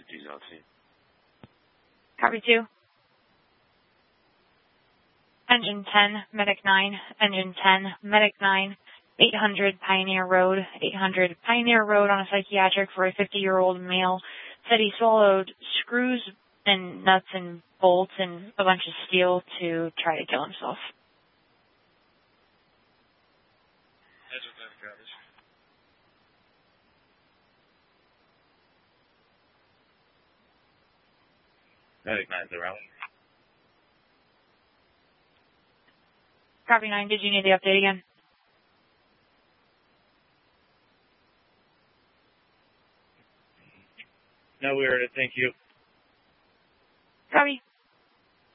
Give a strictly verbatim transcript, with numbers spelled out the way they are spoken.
to diesel team. Copy two. Engine ten, Medic nine, Engine ten, Medic nine, eight hundred Pioneer Road, eight hundred Pioneer Road on a psychiatric for a fifty-year-old male. Said he swallowed screws and nuts and bolts and a bunch of steel to try to kill himself. That's what that covers. Medic nine, the rally. Copy nine, did you need the update again? No, we heard it. Thank you.